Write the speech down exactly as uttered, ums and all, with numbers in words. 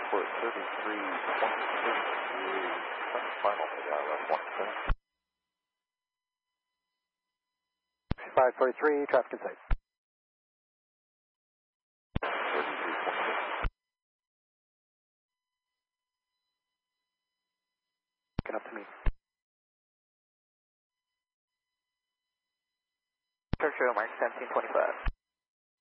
Airport thirty-three twenty-six is final for that left one seven. five forty-three, traffic in sight. thirty-three twenty-six. Get up to me. Churchill, Mark seventeen twenty-five.